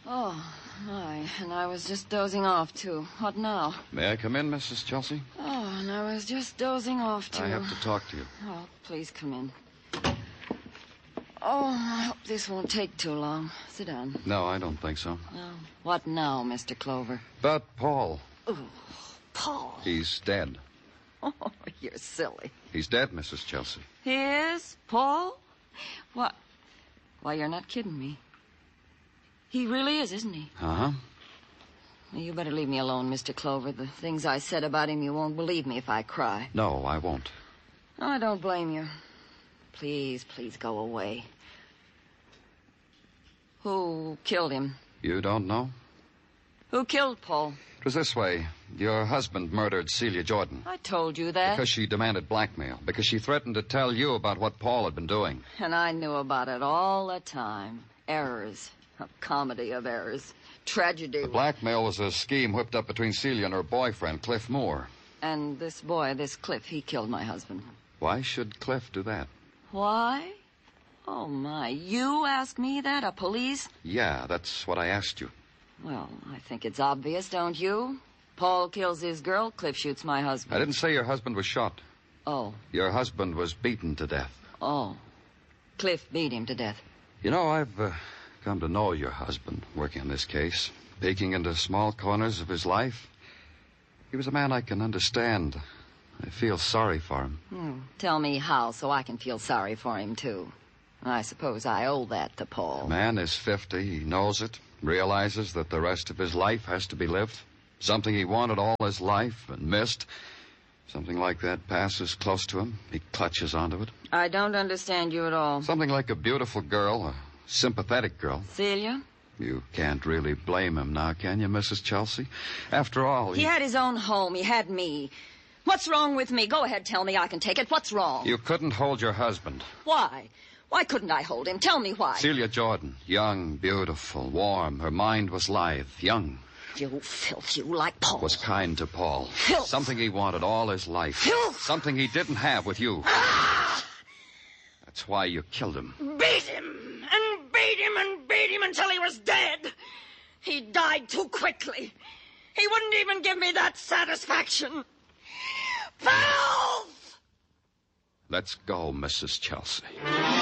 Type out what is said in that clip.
Oh, my. And I was just dozing off, too. What now? May I come in, Mrs. Chelsea? Oh, and I was just dozing off, too. I have to talk to you. Oh, please come in. Oh, I hope this won't take too long. Sit down. No, I don't think so. Oh, what now, Mr. Clover? But Paul. Oh, Paul. He's dead. Oh, you're silly. He's dead, Mrs. Chelsea. He is? Paul? What? Why, you're not kidding me. He really is, isn't he? Uh-huh. Well, you better leave me alone, Mr. Clover. The things I said about him, you won't believe me if I cry. No, I won't. Oh, I don't blame you. Please, please go away. Who killed him? You don't know? Who killed Paul? It was this way. Your husband murdered Celia Jordan. I told you that. Because she demanded blackmail. Because she threatened to tell you about what Paul had been doing. And I knew about it all the time. Errors. A comedy of errors. Tragedy. The blackmail was a scheme whipped up between Celia and her boyfriend, Cliff Moore. And this boy, this Cliff, he killed my husband. Why should Cliff do that? Why? Oh, my. You ask me that? A police? Yeah, that's what I asked you. Well, I think it's obvious, don't you? Paul kills his girl, Cliff shoots my husband. I didn't say your husband was shot. Oh. Your husband was beaten to death. Oh. Cliff beat him to death. You know, I've come to know your husband working on this case, peeking into small corners of his life. He was a man I can understand. I feel sorry for him. Tell me how, so I can feel sorry for him, too. I suppose I owe that to Paul. The man is 50. He knows it, realizes that the rest of his life has to be lived. Something he wanted all his life and missed. Something like that passes close to him. He clutches onto it. I don't understand you at all. Something like a beautiful girl, a sympathetic girl. Celia? You can't really blame him now, can you, Mrs. Chelsea? After all, He had his own home. He had me. What's wrong with me? Go ahead, tell me. I can take it. What's wrong? You couldn't hold your husband. Why? Why couldn't I hold him? Tell me why. Celia Jordan, young, beautiful, warm. Her mind was lithe, young. You filth, you like Paul. Was kind to Paul. Filth. Something he wanted all his life. Filth. Something he didn't have with you. Ah! That's why you killed him. Beat him, and beat him, and beat him until he was dead. He died too quickly. He wouldn't even give me that satisfaction. Filth! Let's go, Mrs. Chelsea.